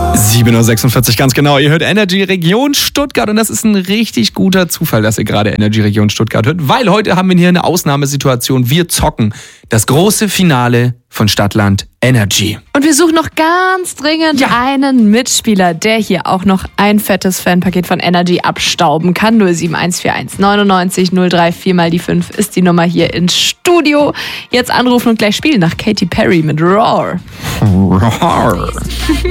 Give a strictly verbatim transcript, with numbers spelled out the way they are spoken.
sieben Uhr sechsundvierzig, ganz genau. Ihr hört Energy Region Stuttgart und das ist ein richtig guter Zufall, dass ihr gerade Energy Region Stuttgart hört, weil heute haben wir hier eine Ausnahmesituation. Wir zocken das große Finale von Stadtland Energy. Und wir suchen noch ganz dringend ja. einen Mitspieler, der hier auch noch ein fettes Fanpaket von Energy abstauben kann. null sieben eins vier eins neunundneunzig null drei vier mal die fünf ist die Nummer hier ins Studio. Jetzt anrufen und gleich spielen nach Katy Perry mit Roar. Roar.